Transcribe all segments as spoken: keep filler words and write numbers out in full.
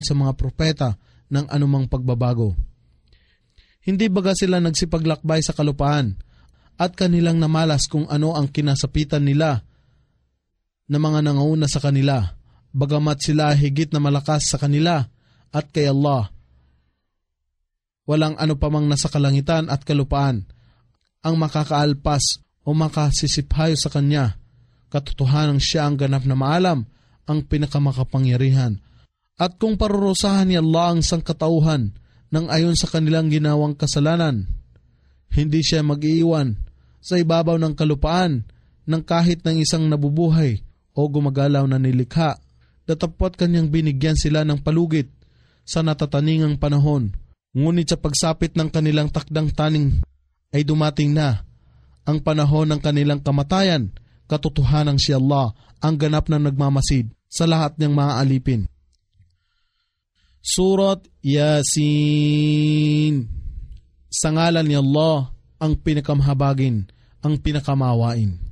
sa mga propeta ng anumang pagbabago. Hindi baga sila nagsipaglakbay sa kalupaan at kanilang namalas kung ano ang kinasapitan nila na mga nangauna sa kanila, bagamat sila higit na malakas sa kanila at kay Allah. Walang ano pa mang nasa kalangitan at kalupaan ang makakaalpas o makasisiphayo sa Kanya. Katotohanan siya ang ganap na maalam, ang pinakamakapangyarihan. At kung parurusahan ni Allah ang sangkatauhan ng ayon sa kanilang ginawang kasalanan, hindi siya mag-iiwan sa ibabaw ng kalupaan ng kahit ng isang nabubuhay o gumagalaw na nilikha, datapwat Kanyang binigyan sila ng palugit sa natataningang panahon. Ngunit sa pagsapit ng kanilang takdang taning ay dumating na ang panahon ng kanilang kamatayan. Katotohanan si Allah ang ganap na nagmamasid sa lahat ng mga alipin. Surat Yasin. Sa ngalan ni Allah, ang pinakamhabagin, ang pinakamawain.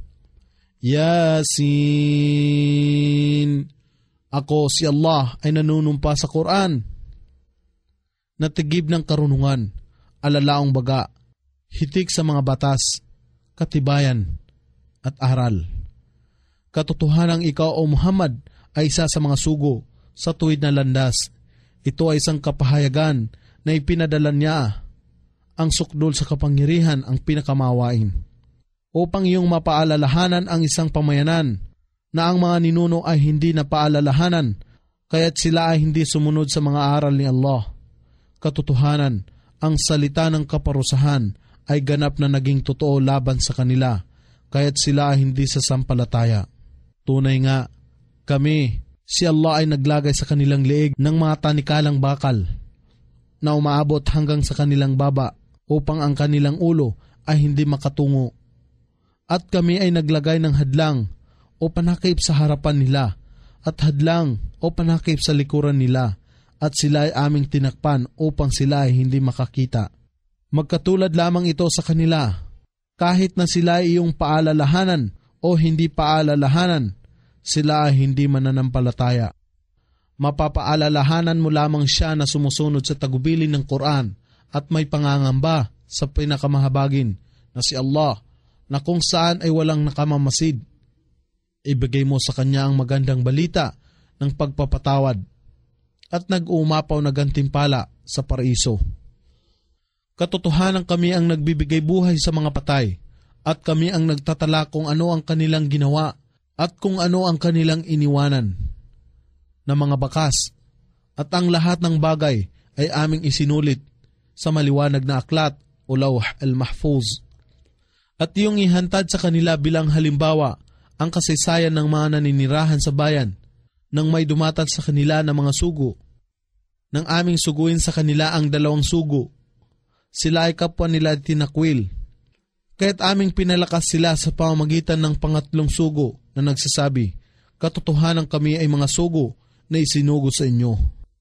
Yasin. Ako si Allah ay nanunumpa sa Quran, natigib ng karunungan, alalaong baga, hitik sa mga batas, katibayan, at aral. Katotohanang ikaw o Muhammad ay isa sa mga sugo sa tuwid na landas. Ito ay isang kapahayagan na ipinadala niya, ang sukdol sa kapangyarihan, ang pinakamawain, upang iyong mapaalalahanan ang isang pamayanan na ang mga ninuno ay hindi napaalalahanan, kaya't sila ay hindi sumunod sa mga aral ni Allah. Katotohanan, ang salita ng kaparusahan ay ganap na naging totoo laban sa kanila, kaya't sila ay hindi sasampalataya. Tunay nga, kami, si Allah ay naglagay sa kanilang leeg ng mga tanikalang bakal na umaabot hanggang sa kanilang baba upang ang kanilang ulo ay hindi makatungo. At kami ay naglagay ng hadlang o panakip sa harapan nila at hadlang o panakip sa likuran nila, at sila ay aming tinakpan upang sila ay hindi makakita. Magkatulad lamang ito sa kanila, kahit na sila ay iyong paalalahanan o hindi paalalahanan, sila ay hindi mananampalataya. Mapapaalalahanan mo lamang siya na sumusunod sa tagubilin ng Quran at may pangangamba sa pinakamahabagin na si Allah, na kung saan ay walang nakamamasid. Ibigay mo sa kanya ang magandang balita ng pagpapatawad at nag-uumapaw na gantimpala sa paraiso. Katotohanan kami ang nagbibigay buhay sa mga patay, at kami ang nagtatala kung ano ang kanilang ginawa at kung ano ang kanilang iniwanan na mga bakas, at ang lahat ng bagay ay aming isinulit sa maliwanag na aklat o lawh al-mahfuz. At iyong ihantad sa kanila bilang halimbawa ang kasaysayan ng mga naninirahan sa bayan nang may dumatad sa kanila ng mga sugo. Nang aming suguin sa kanila ang dalawang sugo, sila ay kapwa nila tinakwil. Kaya't aming pinalakas sila sa pamamagitan ng pangatlong sugo na nagsasabi, katotohanan kami ay mga sugo na isinugo sa inyo.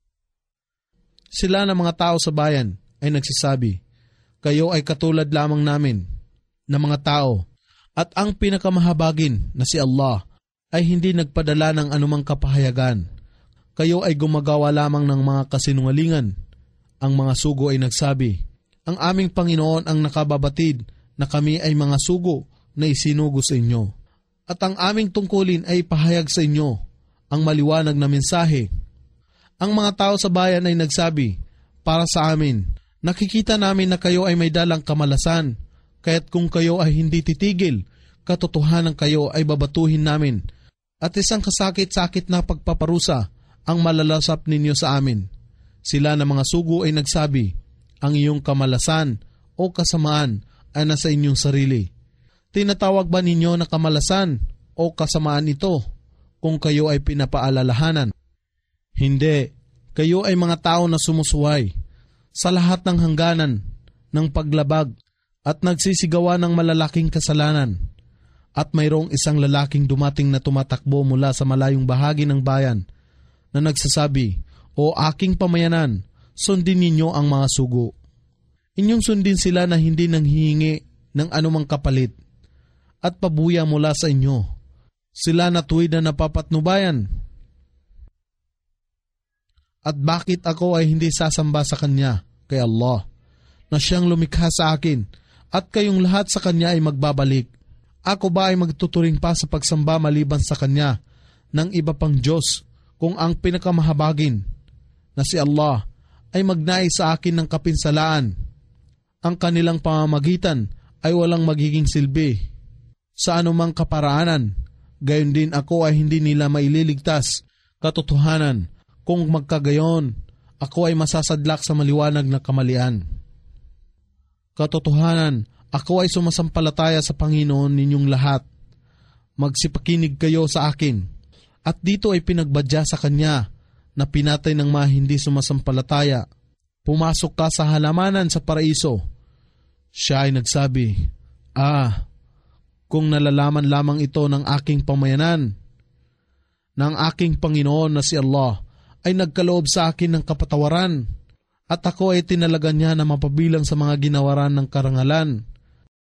Sila na mga tao sa bayan ay nagsasabi, kayo ay katulad lamang namin na mga tao, at ang pinakamahabagin na si Allah ay hindi nagpadala ng anumang kapahayagan. Kayo ay gumagawa lamang ng mga kasinungalingan. Ang mga sugo ay nagsabi, ang aming Panginoon ang nakababatid na kami ay mga sugo na isinugo sa inyo. At ang aming tungkulin ay ipahayag sa inyo ang maliwanag na mensahe. Ang mga tao sa bayan ay nagsabi, para sa amin, nakikita namin na kayo ay may dalang kamalasan, kaya't kung kayo ay hindi titigil, katotohanan kayo ay babatuhin namin, at isang kasakit-sakit na pagpaparusa ang malalasap ninyo sa amin. Sila na mga sugo ay nagsabi, ang iyong kamalasan o kasamaan ay nasa inyong sarili. Tinatawag ba ninyo na kamalasan o kasamaan ito kung kayo ay pinapaalalahanan? Hindi, kayo ay mga tao na sumusuway sa lahat ng hangganan ng paglabag at nagsisigawa ng malalaking kasalanan. At mayroong isang lalaking dumating na tumatakbo mula sa malayong bahagi ng bayan na nagsasabi, o aking pamayanan, sundin ninyo ang mga sugo. Inyong sundin sila na hindi nanghihingi ng anumang kapalit at pabuya mula sa inyo. Sila na tuwid na napapatnubayan At bakit ako ay hindi sasamba sa Kanya, kay Allah, na Siyang lumikha sa akin, at kayong lahat sa Kanya ay magbabalik? Ako ba ay magtuturing pa sa pagsamba maliban sa Kanya ng iba pang Diyos, kung ang pinakamahabagin na si Allah ay magnais sa akin ng kapinsalaan? Ang kanilang pamamagitan ay walang magiging silbi sa anumang kaparaanan. Gayon din ako ay hindi nila maililigtas. Katotohanan, kung magkagayon, ako ay masasadlak sa maliwanag na kamalian. Katotohanan, ako ay sumasampalataya sa Panginoon ninyong lahat. Magsipakinig kayo sa akin. At dito ay pinagbadya sa Kanya na pinatay ng mga hindi sumasampalataya. Pumasok ka sa halamanan sa paraiso. Siya ay nagsabi, Ah, kung nalalaman lamang ito ng aking pamayanan, ng aking Panginoon na si Allah ay nagkaloob sa akin ng kapatawaran, at ako ay tinalaga niya na mapabilang sa mga ginawaran ng karangalan.